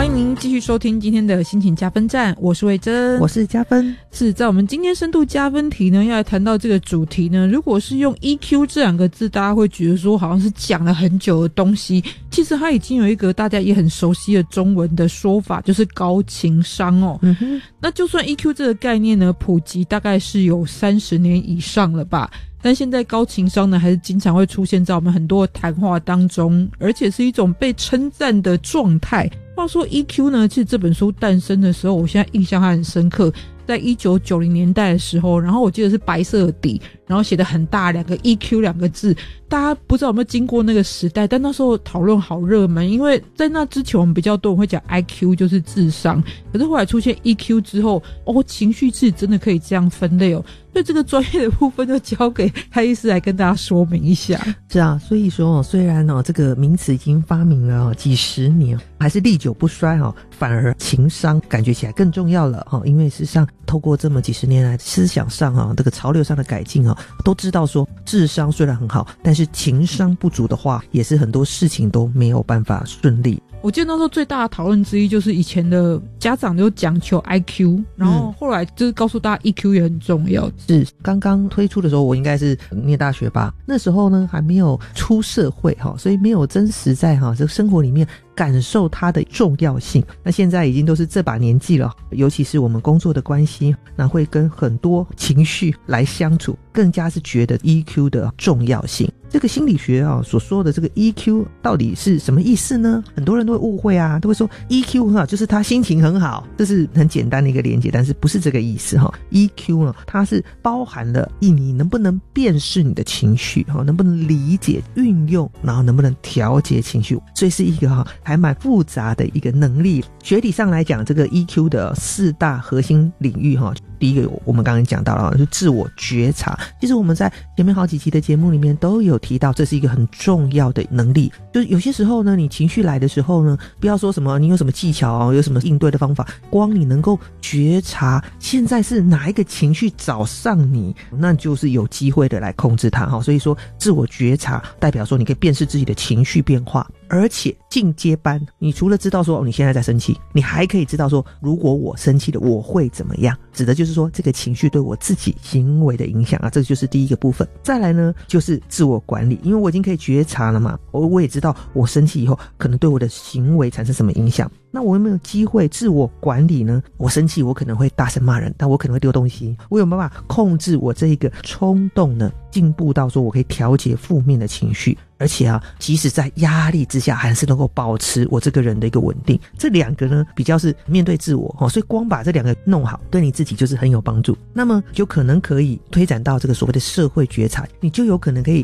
欢迎您继续收听今天的心情加分站，我是慧珍， 我是加分。 是在我们今天深度加分题呢，要来谈到这个主题呢，如果是用 EQ 这两个字，大家会觉得说好像是讲了很久的东西，其实它已经有一个大家也很熟悉的中文的说法，就是高情商哦。那就算 EQ 这个概念呢普及大概是有30年以上了吧，但现在高情商呢还是经常会出现在我们很多的谈话当中，而且是一种被称赞的状态。话说 EQ 呢，其实这本书诞生的时候，我现在印象还很深刻，在1990年代的时候，然后我记得是白色的底，然后写的很大两个 EQ 两个字，大家不知道有没有经过那个时代，但那时候讨论好热门，因为在那之前我们比较多人会讲 IQ 就是智商，可是后来出现 EQ 之后，情绪是真的可以这样分类哦，所以这个专业的部分就交给蔡医师来跟大家说明一下。 是啊，所以说虽然这个名词已经发明了几十年，还是历久不衰反而情商感觉起来更重要了因为事实上透过这么几十年来思想上这个潮流上的改进都知道说智商虽然很好，但是情商不足的话，也是很多事情都没有办法顺利。 我记得那时候最大的讨论之一就是以前的家长就讲求 IQ， 然后后来就是告诉大家 EQ 也很重要。 是刚刚推出的时候，我应该是念大学吧，那时候呢还没有出社会所以没有真实在这个生活里面感受它的重要性。那现在已经都是这把年纪了，尤其是我们工作的关系，那会跟很多情绪来相处，更加是觉得 EQ 的重要性。这个心理学所说的这个 EQ 到底是什么意思呢？很多人都会误会都会说 EQ 很好，就是他心情很好，这是很简单的一个连结，但是不是这个意思EQ 呢，它是包含了你能不能辨识你的情绪能不能理解运用，然后能不能调节情绪，所以是一个还蛮复杂的一个能力。学理上来讲，这个 EQ 的4大核心领域第一个我们刚刚讲到了就是自我觉察。其实我们在前面好几期的节目里面都有提到，这是一个很重要的能力。就是有些时候呢，你情绪来的时候呢，不要说什么你有什么技巧有什么应对的方法，光你能够觉察现在是哪一个情绪找上你，那就是有机会的来控制它所以说自我觉察代表说你可以辨识自己的情绪变化，而且进阶班，你除了知道说你现在在生气，你还可以知道说如果我生气了我会怎么样，指的就是说这个情绪对我自己行为的影响这就是第一个部分。再来呢就是自我管理，因为我已经可以觉察了嘛，我也知道我生气以后可能对我的行为产生什么影响，那我有没有机会自我管理呢？我生气我可能会大声骂人，但我可能会丢东西，我有没有办法控制我这一个冲动呢？进步到说我可以调节负面的情绪，而且即使在压力之下还是能够保持我这个人的一个稳定。这两个呢比较是面对自我所以光把这两个弄好，对你自己就是很有帮助。那么就可能可以推展到这个所谓的社会觉察，你就有可能可以